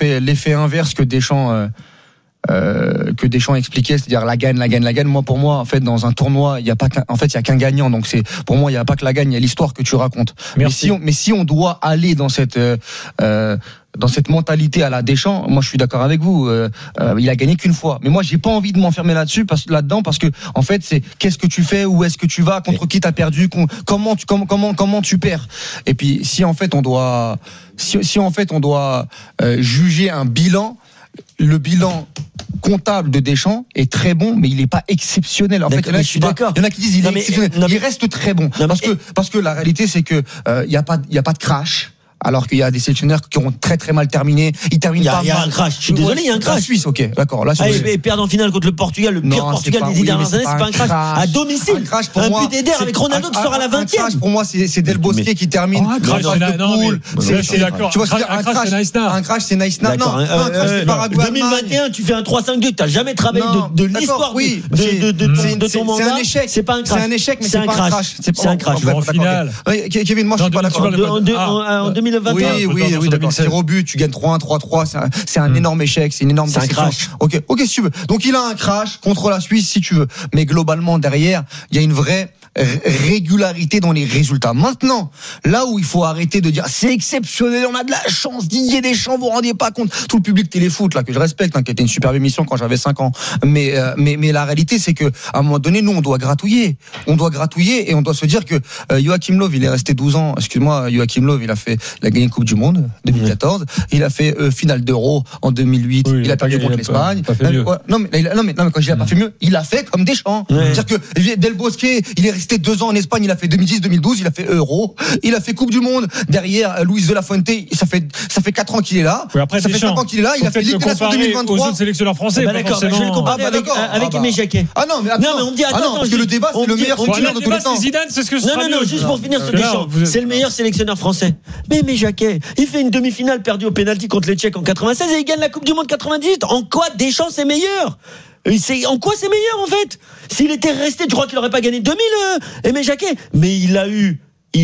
fait l'effet inverse que Deschamps expliquait, c'est-à-dire la gagne. Moi, pour moi, en fait, dans un tournoi, il y a qu'un gagnant. Donc pour moi, il y a pas que la gagne, il y a l'histoire que tu racontes. Mais si on doit aller dans cette mentalité à la Deschamps, moi je suis d'accord avec vous. Il a gagné qu'une fois. Mais moi j'ai pas envie de m'enfermer là-dedans parce que en fait c'est qu'est-ce que tu fais, où est-ce que tu vas, contre qui t'as perdu, comment tu perds. Et puis si en fait on doit juger un bilan, le bilan comptable de Deschamps est très bon, mais il n'est pas exceptionnel. En fait, il y en a qui disent il est exceptionnel. Il reste très bon parce que la réalité c'est que il y a pas de crash. Alors qu'il y a des sélectionneurs qui ont très très mal terminé. Ils terminent pas mal. Il y a un crash. Je suis désolé, il y a un crash. La Suisse, ok, d'accord. Et perdre en finale contre le Portugal, le pire Portugal des 10 dernières années, c'est pas un crash. À domicile. Un crash pour moi. Un but d'Eder avec Ronaldo qui sort à la 20e. Un crash pour moi, c'est Del Bosque qui termine. Un crash, c'est d'accord. Tu vois, un crash, c'est Naïsna. Non, un crash, c'est Paraguay. 2021, tu fais un 3-5-2, t'as jamais travaillé de l'histoire de ton mandat. C'est un échec. C'est pas un crash. C'est un échec, mais c'est pas un crash. C'est un crash. En finale. Kevin, moi je suis pas d'accord. En 2021. Oui, d'accord. Tir au but, tu gagnes 3-1, 3-3. C'est un énorme échec, c'est une énorme déception. C'est un crash. Ok, si tu veux. Donc il a un crash contre la Suisse, si tu veux. Mais globalement, derrière, il y a une vraie régularité dans les résultats. Maintenant, là où il faut arrêter de dire c'est exceptionnel, on a de la chance, Didier Deschamps, vous vous rendez pas compte, tout le public téléfoot là que je respecte, qui était une superbe émission quand j'avais 5 ans. Mais la réalité c'est que à un moment donné, nous on doit gratouiller et on doit se dire que Joachim Löw, il est resté 12 ans. Excuse-moi, Joachim Löw, il a gagné une Coupe du Monde 2014, il a fait finale d'Euro en 2008, il a perdu contre l'Espagne. Non mais quand je dis il a pas fait mieux, il a fait comme Deschamps. C'est-à-dire que Del Bosque, il est resté 2 ans en Espagne, il a fait 2010-2012, il a fait Euro, il a fait Coupe du Monde. Derrière, Luis de la Fuente, ça fait 4 ans qu'il est là. Oui, après, ça fait 5 ans qu'il est là, il a fait Ligue des Nations 2023. Aux autres sélectionneurs français, d'accord, je vais le comparer avec Aimé Jacquet. Ah non, mais on me dit attends, parce que le débat c'est le meilleur sélectionneur de tous les temps. Zidane, c'est ce que je dis. Non, juste pour finir sur Deschamps, c'est le meilleur sélectionneur français. Mais Aimé Jacquet, il fait une demi-finale perdue au pénalty contre les Tchèques en 96 et il gagne la Coupe du Monde 98. En quoi Deschamps c'est meilleur? En quoi c'est meilleur en fait? S'il était resté, tu crois qu'il aurait pas gagné 2000 Aimé Jacquet? Mais il a eu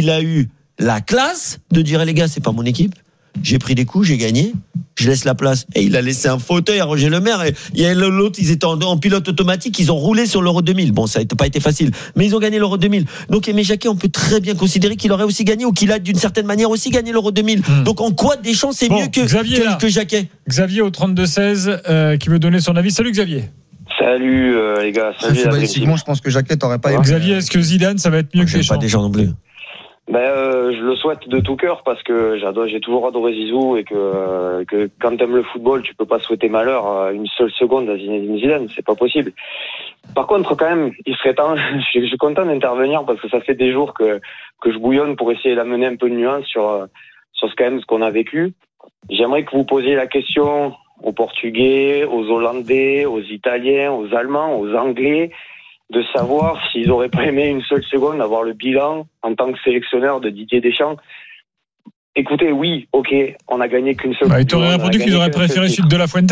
la classe de dire les gars, c'est pas mon équipe. J'ai pris des coups, j'ai gagné. Je laisse la place. Et il a laissé un fauteuil à Roger Lemaire. Et il y a l'autre, ils étaient en pilote automatique. Ils ont roulé sur l'Euro 2000. Bon, ça n'a pas été facile. Mais ils ont gagné l'Euro 2000. Donc, Aimé Jacquet, on peut très bien considérer qu'il aurait aussi gagné ou qu'il a d'une certaine manière aussi gagné l'Euro 2000. Donc, en quoi Deschamps, c'est mieux que Jacquet? Xavier au 32-16 qui veut donner son avis. Salut Xavier. Salut les gars. Salut. Footballistiquement, je pense que Jacquet t'aurait pas aimé. Xavier, est-ce que Zidane, ça va être mieux que Deschamps? Pas Deschamps non plus. Je le souhaite de tout cœur parce que j'ai toujours adoré Zizou et que quand t'aimes le football, tu peux pas souhaiter malheur à une seule seconde à Zinedine Zidane, c'est pas possible. Par contre, quand même, il serait temps, je suis content d'intervenir parce que ça fait des jours que je bouillonne pour essayer d'amener un peu de nuance sur ce qu'on a vécu. J'aimerais que vous posiez la question aux Portugais, aux Hollandais, aux Italiens, aux Allemands, aux Anglais, de savoir s'ils auraient pas aimé une seule seconde avoir le bilan en tant que sélectionneur de Didier Deschamps. Écoutez, oui, ok, on a gagné qu'une seule. Ils t'auraient répondu qu'ils auraient préféré celui de la Fuente.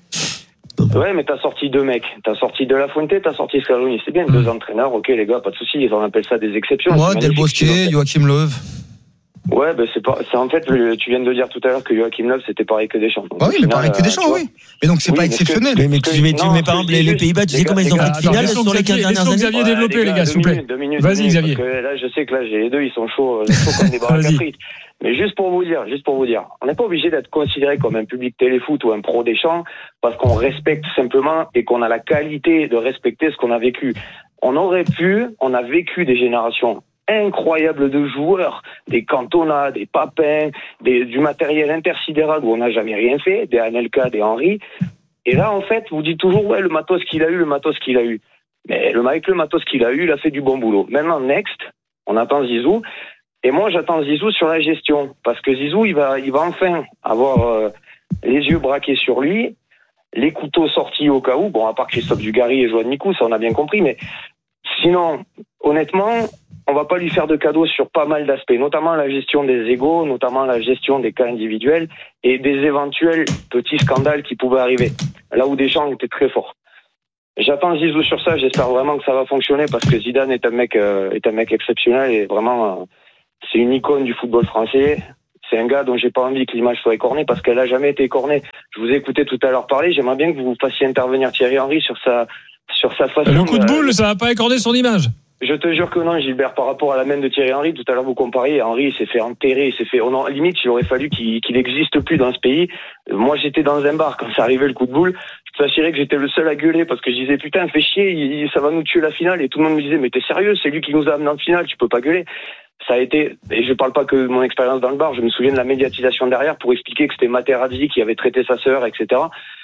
Ouais, mais t'as sorti 2 mecs. T'as sorti De La Fuente, t'as sorti Scaloni. C'est bien, 2 entraîneurs, ok les gars, pas de soucis, on appelle ça des exceptions. Moi, Del Bosque, Joachim Löw. Ouais, c'est en fait, tu viens de dire tout à l'heure que Joachim Löw c'était pareil que Deschamps. Ah oui, mais pareil que Deschamps, oui. Mais donc c'est pas exceptionnel. Mais tu mets par exemple les Pays-Bas, tu sais comment ils ont fait de finale sur les 15 dernières années. Xavier développer les gars, s'il vous plaît. Vas-y Xavier. Parce que là, je sais que là j'ai les deux, ils sont chauds comme des baraques à frites. Mais juste pour vous dire, on n'est pas obligé d'être considéré comme un public téléfoot ou un pro Deschamps parce qu'on respecte simplement et qu'on a la qualité de respecter ce qu'on a vécu. On a vécu des générations incroyables de joueurs, des Cantona, des Papin, du matériel intersidéral où on n'a jamais rien fait, des Anelka, des Henry. Et là, en fait, vous dites toujours, ouais, le matos qu'il a eu. Mais avec le matos qu'il a eu, il a fait du bon boulot. Maintenant, next, on attend Zizou. Et moi, j'attends Zizou sur la gestion. Parce que Zizou, il va enfin avoir les yeux braqués sur lui, les couteaux sortis au cas où. Bon, à part Christophe Dugarry et Joan Mikou, ça on a bien compris. Mais sinon, honnêtement, on va pas lui faire de cadeaux sur pas mal d'aspects, notamment la gestion des égos, notamment la gestion des cas individuels et des éventuels petits scandales qui pouvaient arriver. Là où Deschamps était très fort. J'attends Zizou sur ça, j'espère vraiment que ça va fonctionner parce que Zidane est un mec exceptionnel et vraiment c'est une icône du football français. C'est un gars dont j'ai pas envie que l'image soit écornée parce qu'elle a jamais été écornée. Je vous ai écouté tout à l'heure parler. J'aimerais bien que vous fassiez intervenir Thierry Henry sur sa façon. Le coup de boule, ça va pas écorner son image. Je te jure que non, Gilbert, par rapport à la main de Thierry Henry, tout à l'heure vous compariez, Henry il s'est fait enterrer, limite il aurait fallu qu'il n'existe plus dans ce pays. Moi j'étais dans un bar quand ça arrivait le coup de boule, je t'assurais que j'étais le seul à gueuler parce que je disais putain fais chier, ça va nous tuer la finale, et tout le monde me disait mais t'es sérieux, c'est lui qui nous a amené en finale, tu peux pas gueuler. Ça a été, et je parle pas que de mon expérience dans le bar, je me souviens de la médiatisation derrière pour expliquer que c'était Materazzi qui avait traité sa sœur, etc.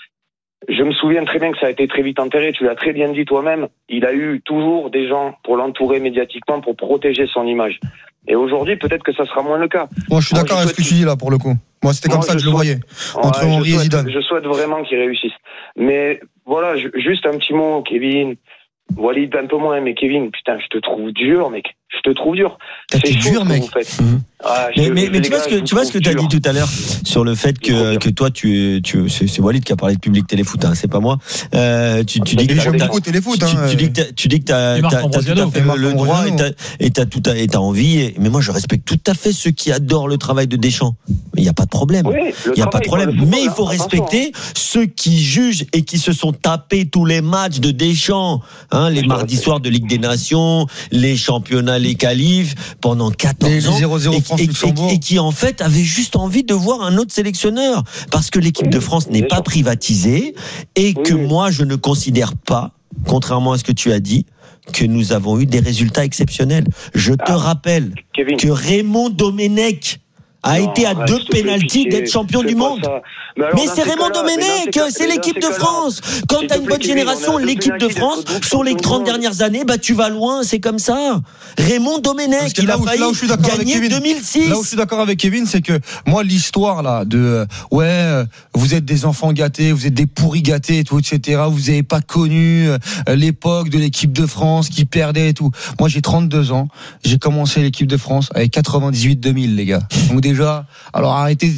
Je me souviens très bien que ça a été très vite enterré, tu l'as très bien dit toi-même, il a eu toujours des gens pour l'entourer médiatiquement, pour protéger son image. Et aujourd'hui, peut-être que ça sera moins le cas. Moi, je suis d'accord avec ce que tu dis là, pour le coup. Moi, c'était comme ça que je le voyais, entre Henry et Zidane. Je souhaite vraiment qu'il réussisse. Mais voilà, juste un petit mot, Kevin. Walid un peu moins, mais Kevin, putain, je te trouve dur, mec. Je te trouve dur. C'est dur, mec. Mais tu vois ce que tu as dit tout à l'heure sur le fait que toi c'est Walid qui a parlé de Public Téléfoot, hein, c'est pas moi. Tu dis que j'aime beaucoup Téléfoot. Tu dis que t'as tout à fait le droit et t'as envie. Mais moi, je respecte tout à fait ceux qui adorent le travail de Deschamps. Il y a pas de problème. Il y a pas de problème. Mais il faut respecter ceux qui jugent et qui se sont tapés tous les matchs de Deschamps, hein, les mardis soirs de Ligue des Nations, les championnats, les qualifs pendant 14 ans. 0-0 et qui en fait avait juste envie de voir un autre sélectionneur parce que l'équipe de France n'est pas privatisée et que moi je ne considère pas, contrairement à ce que tu as dit, que nous avons eu des résultats exceptionnels. Je te rappelle que Raymond Domenech a été à 2 pénaltys d'être champion du monde. Mais c'est Raymond Domenech, c'est l'équipe de France. Quand t'as une bonne génération, l'équipe de France, sur les 30 dernières années, bah tu vas loin, c'est comme ça. Raymond Domenech, il a failli gagner 2006. Là où je suis d'accord avec Kevin, c'est que moi, l'histoire là de vous êtes des enfants gâtés, vous êtes des pourris gâtés et tout, etc. Vous avez pas connu l'époque de l'équipe de France qui perdait et tout. Moi, j'ai 32 ans. J'ai commencé l'équipe de France avec 98-2000, les gars. Donc déjà, alors arrêtez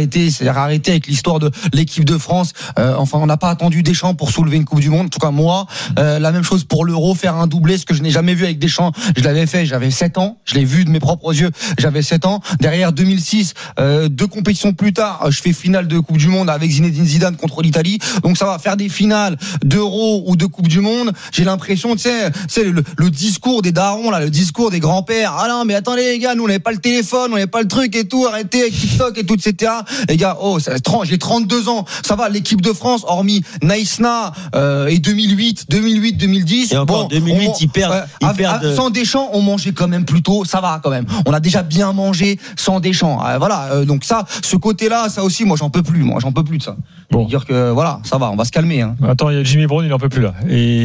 avec l'histoire de l'équipe de France. Enfin, on n'a pas attendu Deschamps pour soulever une Coupe du Monde. En tout cas, moi, la même chose pour l'Euro, faire un doublé, ce que je n'ai jamais vu avec Deschamps. Je l'avais fait, j'avais 7 ans. Je l'ai vu de mes propres yeux, j'avais 7 ans. Derrière 2006, 2 compétitions plus tard, je fais finale de Coupe du Monde avec Zinedine Zidane contre l'Italie. Donc ça va faire des finales d'Euro ou de Coupe du Monde. J'ai l'impression, tu sais, le discours des darons là, le discours des grands-pères. Ah non, mais attendez les gars, nous on n'avait pas le téléphone, on n'avait pas le truc et tout. Arrêtez avec TikTok et tout, etc. Les gars, j'ai 32 ans. Ça va, l'équipe de France, hormis Naïsna et 2008, 2010. Et encore 2008, ils perdent. Sans Deschamps, on mangeait quand même plutôt. Ça va quand même. On a déjà bien mangé sans Deschamps. Voilà. Donc ça, ce côté-là, ça aussi, moi, j'en peux plus. Moi, j'en peux plus de ça. Bon. Dire que voilà, ça va, on va se calmer. Hein. Attends, il y a Jimmy Brown, il en peut plus là.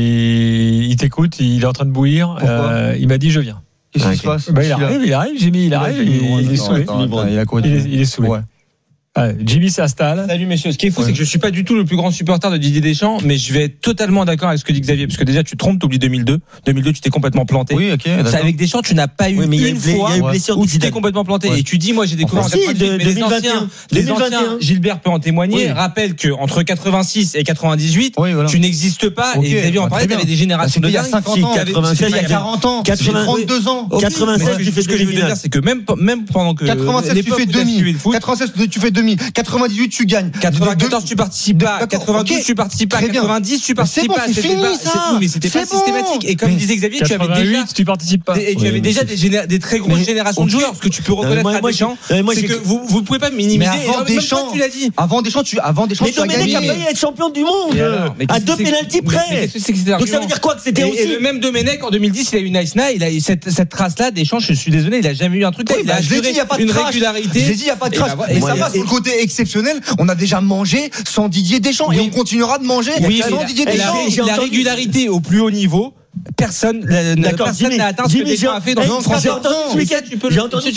Et il t'écoute, il est en train de bouillir. Il m'a dit, je viens. Qu'est-ce qui se passe? Il arrive, Jimmy, il est saoulé. Il est saoulé. Ouais. Jimmy s'installe. Salut messieurs. Ce qui est fou, c'est que je suis pas du tout le plus grand supporter de Didier Deschamps, mais je vais être totalement d'accord avec ce que dit Xavier, parce que déjà tu te trompes, t'oublies 2002. 2002, tu t'es complètement planté. Oui, ok. Ça, avec Deschamps, tu n'as pas eu une fois où tu t'es complètement planté. Et tu dis, moi j'ai découvert en 98, mais les anciens, Gilbert peut en témoigner, rappelle que entre 86 et 98, tu n'existes pas. Et Xavier en parlait, t'avais des générations de dingue. Il y a 50 ans, 96, il y a 40 ans, 32 ans. 96, tu fais ce que je veux dire, c'est que même pendant que 87, tu fais demi. 87, tu fais demi. 98, tu gagnes. 94, tu participes pas. 92, tu participes pas. 90, tu participes pas. C'est fini, ça. Mais c'était pas systématique. Et comme disait Xavier, tu avais déjà, tu participes pas. Et tu avais déjà des très grosses générations de joueurs. Ce que tu peux reconnaître à Deschamps, c'est que vous pouvez pas minimiser. Avant Deschamps, tu as gagné. Mais Domenech a failli être champion du monde. À 2 pénaltys près. Donc ça veut dire quoi que c'était aussi. Et même Domenech, en 2010, il a eu Naïsna, il a eu cette trace-là. Deschamps, je suis désolé, il a jamais eu un truc. Il a assuré une régularité. J'ai dit, il n'y a pas de crash. Et ça va sur le côté exceptionnel. On a déjà mangé sans Didier Deschamps et on continuera de manger sans Didier Deschamps. La régularité au plus haut niveau, personne n'a atteint ce que Deschamps a fait dans le France. J'ai entendu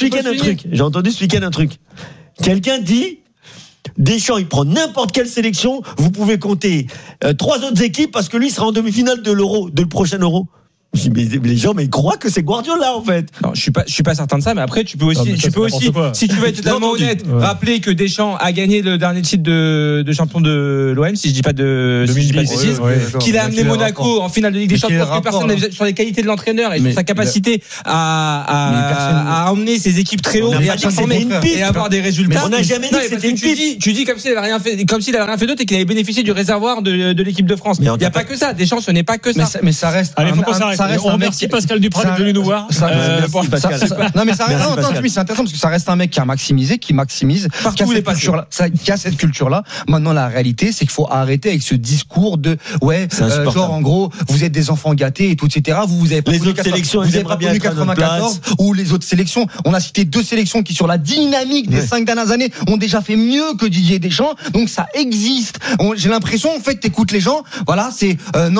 ce week-end un truc. Quelqu'un dit, Deschamps, il prend n'importe quelle sélection, vous pouvez compter 3 autres équipes parce que lui sera en demi-finale de l'Euro, de le prochain Euro. Les gens, mais ils croient que c'est Guardiola en fait. Non, je suis pas certain de ça, mais après tu peux aussi, si tu veux être totalement honnête, rappeler que Deschamps a gagné le dernier titre de champion de l'OM, si je dis pas de bêtises, qu'il a amené Monaco en finale de Ligue des Champions, parce que personne n'avait sur les qualités de l'entraîneur et sur sa capacité à emmener ses équipes très haut et à performer et avoir des résultats. On n'a jamais dit que c'était une pipe. Tu dis comme s'il avait rien fait d'autre et qu'il avait bénéficié du réservoir de l'équipe de France. Il n'y a pas que ça. Deschamps, ce n'est pas que ça. Mais ça reste. Allez, faut qu'on s'arrête. On remercie Pascal Duprat d'être venu nous voir. Non, mais ça reste. C'est intéressant parce que ça reste un mec qui a maximisé, qui maximise, qui a cette culture-là. Maintenant, la réalité, c'est qu'il faut arrêter avec ce discours de genre en gros, vous êtes des enfants gâtés et tout, etc. Vous avez pas les autres sélections, vous avez pas connu 94 ou les autres sélections. On a cité 2 sélections qui, sur la dynamique des 5 dernières années, ont déjà fait mieux que Didier Deschamps. Donc ça existe. J'ai l'impression, en fait, t'écoutes les gens. Voilà, c'est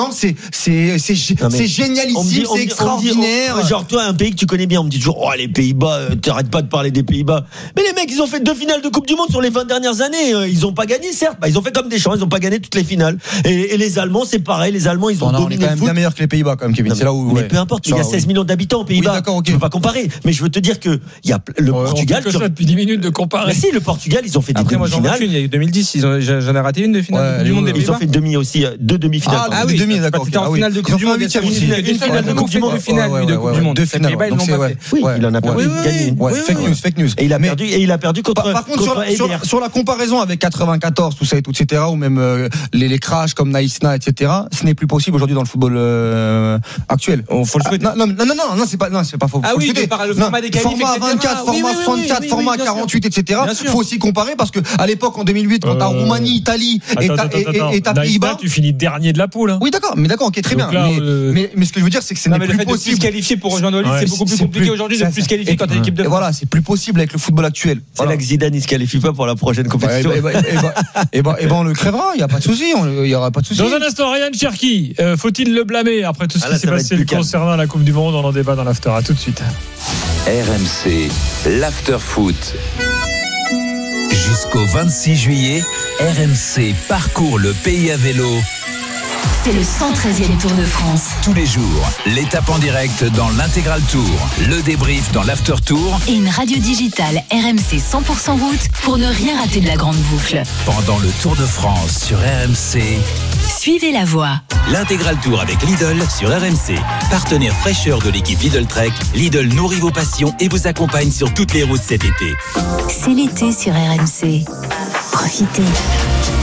génialissime, c'est extraordinaire. Genre toi, un pays que tu connais bien, on me dit toujours les Pays-Bas, t'arrêtes pas de parler des Pays-Bas. Mais les mecs, ils ont fait 2 finales de Coupe du Monde sur les 20 dernières années. Ils ont pas gagné, certes. Ils ont fait comme Deschamps, ils ont pas gagné toutes les finales. Et les Allemands, c'est pareil. Les Allemands, ils ont dominé. On est quand même bien meilleur que les Pays-Bas, quand même, Kevin. C'est là où. Mais peu importe. Il y a 16 millions d'habitants aux Pays-Bas. D'accord, ok. Je peux pas comparer. Mais je veux te dire que il y a le Portugal. On depuis 10 minutes de comparer. Mais si, le Portugal, ils ont fait des demi-finales. Il y a eu 2010. J'en ai raté une de finale du monde des Pays-Bas. Ils ont fait demi aussi, 2 demi-finales. Ah oui, demi, d'accord. C'était en finale de Coupe du Monde. Une finale de Coupe du Monde. De Coupe du Monde. 2 finales. Ils l'ont pas fait. Oui, il en a perdu. Fake news. Et il a perdu contre. Par contre, sur la comparaison avec 94, tout ça et tout, etc., ou même les crashs comme Naïsna, etc., ce n'est plus possible aujourd'hui dans le football actuel. Faut le souhaiter. Non, c'est pas faux. Ah oui, par le format des qualifs, format 24, format 64, format 48, etc. Faut aussi comparer parce que à l'époque, en 2008, quand t'as Roumanie, Italie et t'as Pays-Bas, tu finis dernier de la poule. Oui, d'accord, ok, très bien. Mais ce que je veux dire, c'est que ce n'est plus possible. De se qualifier pour rejoindre l'Olympique, c'est beaucoup plus compliqué aujourd'hui de plus se qualifier quand t'es l'équipe de France. Voilà, c'est plus possible avec le football actuel. C'est là que Zidane il se qualifie pas pour la prochaine compétition. Et on le crèvera, il n'y a pas de souci, il y aura pas de souci. Dans un instant, Ryan Cherki, faut-il le blâmer après tout ce qui s'est passé concernant la Coupe du Monde? On en débat dans l'after. À tout de suite. RMC, l'after foot. Jusqu'au 26 juillet, RMC parcourt le pays à vélo. C'est le 113e Tour de France. Tous les jours, l'étape en direct dans l'Intégral Tour, le débrief dans l'After Tour et une radio digitale RMC 100% route pour ne rien rater de la grande boucle. Pendant le Tour de France sur RMC, suivez la voie. L'Intégral Tour avec Lidl sur RMC. Partenaire fraîcheur de l'équipe Lidl Trek, Lidl nourrit vos passions et vous accompagne sur toutes les routes cet été. C'est l'été sur RMC. Profitez.